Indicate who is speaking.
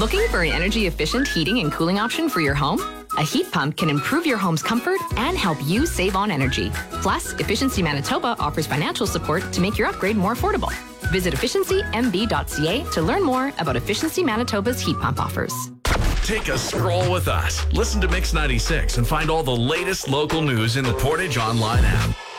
Speaker 1: Looking for an energy-efficient heating and cooling option for your home? A heat pump can improve your home's comfort and help you save on energy. Plus, Efficiency Manitoba offers financial support to make your upgrade more affordable. Visit efficiencymb.ca to learn more about Efficiency Manitoba's heat pump offers.
Speaker 2: Take a stroll with us. Listen to Mix 96 and find all the latest local news in the Portage Online app.